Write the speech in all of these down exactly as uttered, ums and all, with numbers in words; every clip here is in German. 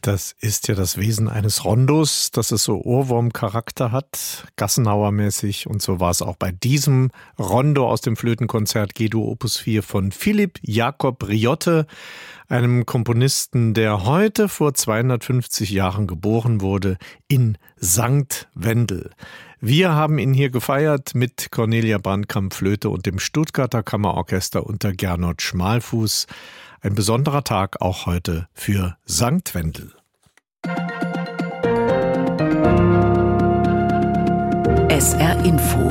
Das ist ja das Wesen eines Rondos, dass es so Ohrwurmcharakter hat, Gassenhauer-mäßig. Und so war es auch bei diesem Rondo aus dem Flötenkonzert G-Dur Opus vier von Philipp Jakob Riotte, einem Komponisten, der heute vor zweihundertfünfzig Jahren geboren wurde, in Sankt Wendel. Wir haben ihn hier gefeiert mit Cornelia Brandkamp Flöte und dem Stuttgarter Kammerorchester unter Gernot Schmalfuß. Ein besonderer Tag auch heute für Sankt Wendel. S R Info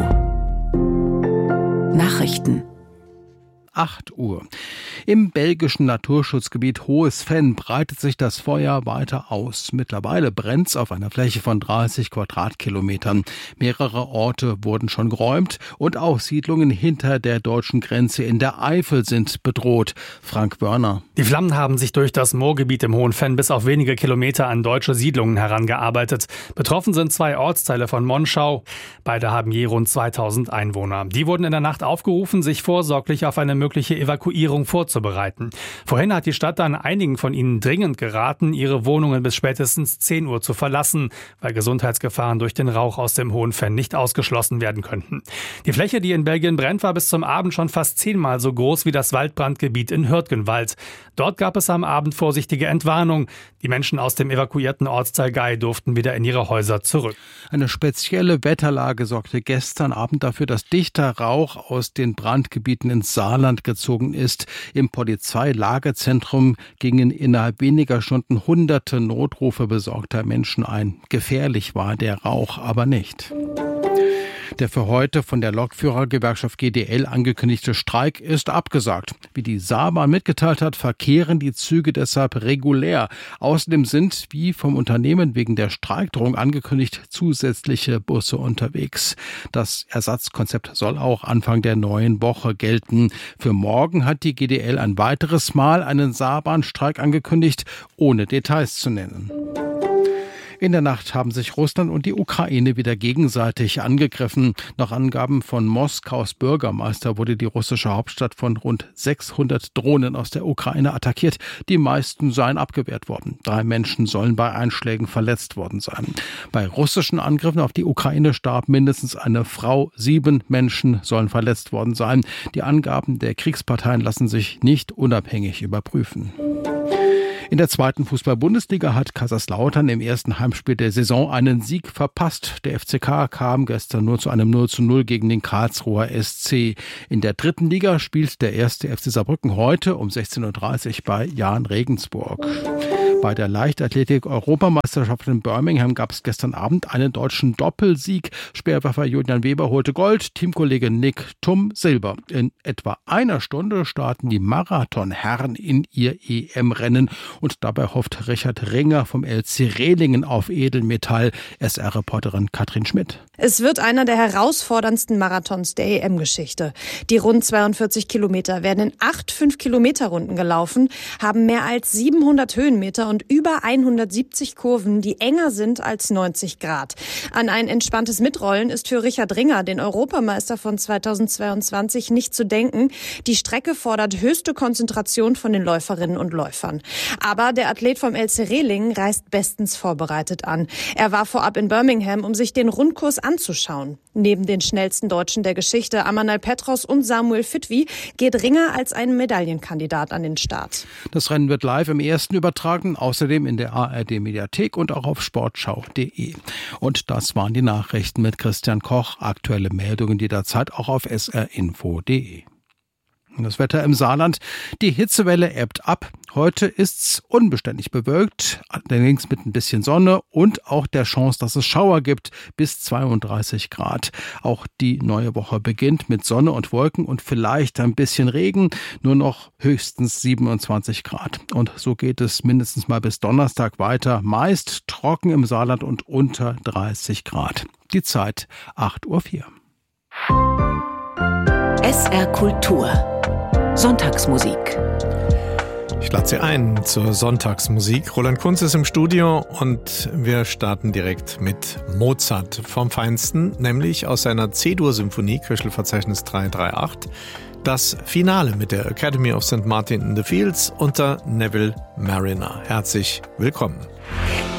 Nachrichten acht Uhr. Im belgischen Naturschutzgebiet Hohes Venn breitet sich das Feuer weiter aus. Mittlerweile brennt's auf einer Fläche von dreißig Quadratkilometern. Mehrere Orte wurden schon geräumt und auch Siedlungen hinter der deutschen Grenze in der Eifel sind bedroht. Frank Börner. Die Flammen haben sich durch das Moorgebiet im Hohen Venn bis auf wenige Kilometer an deutsche Siedlungen herangearbeitet. Betroffen sind zwei Ortsteile von Monschau. Beide haben je rund zweitausend Einwohner. Die wurden in der Nacht aufgerufen, sich vorsorglich auf eine mögliche Evakuierung vorzubereiten. Vorhin hat die Stadt dann einigen von ihnen dringend geraten, ihre Wohnungen bis spätestens zehn Uhr zu verlassen, weil Gesundheitsgefahren durch den Rauch aus dem Hohen Venn nicht ausgeschlossen werden könnten. Die Fläche, die in Belgien brennt, war bis zum Abend schon fast zehnmal so groß wie das Waldbrandgebiet in Hürtgenwald. Dort gab es am Abend vorsichtige Entwarnung. Die Menschen aus dem evakuierten Ortsteil Gei durften wieder in ihre Häuser zurück. Eine spezielle Wetterlage sorgte gestern Abend dafür, dass dichter Rauch aus den Brandgebieten ins Saarland gezogen ist. Im Polizeilagezentrum gingen innerhalb weniger Stunden hunderte Notrufe besorgter Menschen ein. Gefährlich war der Rauch aber nicht. Der für heute von der Lokführergewerkschaft G D L angekündigte Streik ist abgesagt. Wie die Saarbahn mitgeteilt hat, verkehren die Züge deshalb regulär. Außerdem sind, wie vom Unternehmen wegen der Streikdrohung angekündigt, zusätzliche Busse unterwegs. Das Ersatzkonzept soll auch Anfang der neuen Woche gelten. Für morgen hat die G D L ein weiteres Mal einen Saarbahnstreik angekündigt, ohne Details zu nennen. In der Nacht haben sich Russland und die Ukraine wieder gegenseitig angegriffen. Nach Angaben von Moskaus Bürgermeister wurde die russische Hauptstadt von rund sechshundert Drohnen aus der Ukraine attackiert. Die meisten seien abgewehrt worden. Drei Menschen sollen bei Einschlägen verletzt worden sein. Bei russischen Angriffen auf die Ukraine starb mindestens eine Frau. Sieben Menschen sollen verletzt worden sein. Die Angaben der Kriegsparteien lassen sich nicht unabhängig überprüfen. In der zweiten Fußball-Bundesliga hat Kaiserslautern im ersten Heimspiel der Saison einen Sieg verpasst. Der F C K kam gestern nur zu einem null zu null gegen den Karlsruher S C. In der dritten Liga spielt der erste F C Saarbrücken heute um sechzehn Uhr dreißig bei Jahn Regensburg. Bei der Leichtathletik-Europameisterschaft in Birmingham gab es gestern Abend einen deutschen Doppelsieg. Speerwerfer Julian Weber holte Gold, Teamkollege Nick Thum Silber. In etwa einer Stunde starten die Marathonherren in ihr E M-Rennen. Und dabei hofft Richard Ringer vom L C Rehlingen auf Edelmetall. S R-Reporterin Katrin Schmidt. Es wird einer der herausforderndsten Marathons der E M-Geschichte. Die rund zweiundvierzig Kilometer werden in acht fünf-Kilometer-Runden gelaufen, haben mehr als siebenhundert Höhenmeter und über hundertsiebzig Kurven, die enger sind als neunzig Grad. An ein entspanntes Mitrollen ist für Richard Ringer, den Europameister von zweitausendzweiundzwanzig, nicht zu denken. Die Strecke fordert höchste Konzentration von den Läuferinnen und Läufern. Aber der Athlet vom L C Rehlingen reist bestens vorbereitet an. Er war vorab in Birmingham, um sich den Rundkurs anzuschauen. Neben den schnellsten Deutschen der Geschichte, Amanal Petros und Samuel Fitwi, geht Ringer als ein Medaillenkandidat an den Start. Das Rennen wird live im ersten übertragen, außerdem in der A R D-Mediathek und auch auf sportschau punkt de. Und das waren die Nachrichten mit Christian Koch. Aktuelle Meldungen jederzeit auch auf s r info punkt de. Das Wetter im Saarland. Die Hitzewelle ebbt ab. Heute ist's unbeständig bewölkt, allerdings mit ein bisschen Sonne und auch der Chance, dass es Schauer gibt, bis zweiunddreißig Grad. Auch die neue Woche beginnt mit Sonne und Wolken und vielleicht ein bisschen Regen, nur noch höchstens siebenundzwanzig Grad. Und so geht es mindestens mal bis Donnerstag weiter, meist trocken im Saarland und unter dreißig Grad. Die Zeit acht Uhr vier. S R Kultur Sonntagsmusik. Ich lade Sie ein zur Sonntagsmusik. Roland Kunz ist im Studio und wir starten direkt mit Mozart vom Feinsten, nämlich aus seiner C-Dur-Symphonie, Köchelverzeichnis drei drei acht. das Finale mit der Academy of Saint Martin in the Fields unter Neville Marriner. Herzlich willkommen.